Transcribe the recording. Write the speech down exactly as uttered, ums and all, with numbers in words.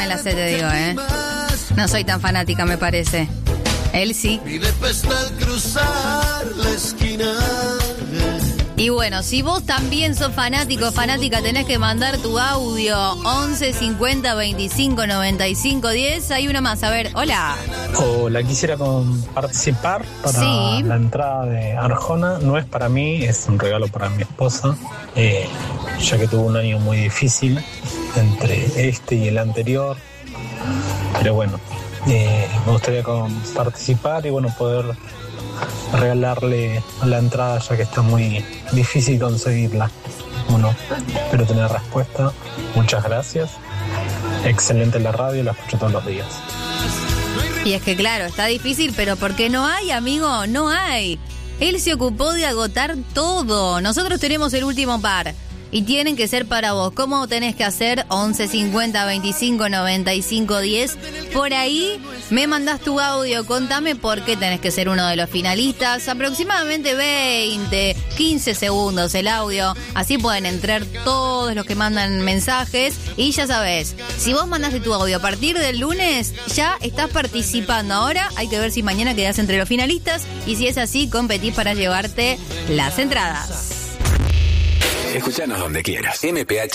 la C, te digo, ¿eh? No soy tan fanática, me parece. Él sí. Y bueno, si vos también sos fanático o fanática, tenés que mandar tu audio once cincuenta veinticinco noventa y cinco diez. Hay una más, a ver, hola. Hola, quisiera con participar para sí. la entrada de Arjona. No es para mí, es un regalo para mi esposa, eh, ya que tuvo un año muy difícil entre este y el anterior. Pero bueno, eh, me gustaría con participar y bueno, poder regalarle la entrada, ya que está muy difícil conseguirla. Bueno, espero tener respuesta. Muchas gracias. Excelente la radio, la escucho todos los días. Y es que claro, está difícil, pero ¿por qué no hay, amigo? No hay. Él se ocupó de agotar todo. Nosotros tenemos el último par. Y tienen que ser para vos. ¿Cómo tenés que hacer? once cincuenta veinticinco noventa y cinco diez. Por ahí me mandás tu audio. Contame por qué tenés que ser uno de los finalistas. Aproximadamente veinte, quince segundos el audio. Así pueden entrar todos los que mandan mensajes. Y ya sabés, si vos mandaste tu audio a partir del lunes, ya estás participando. Ahora hay que ver si mañana quedás entre los finalistas. Y si es así, competís para llevarte las entradas. Escuchanos donde quieras. M P H